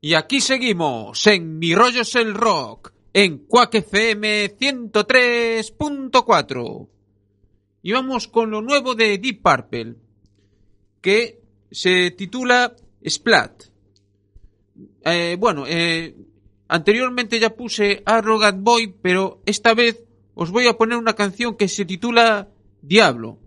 Y aquí seguimos en Mi Rollo es el Rock, en Quack FM 103.4. Y vamos con lo nuevo de Deep Purple, que se titula Splat. Anteriormente ya puse Arrogant Boy, pero esta vez os voy a poner una canción que se titula Diablo.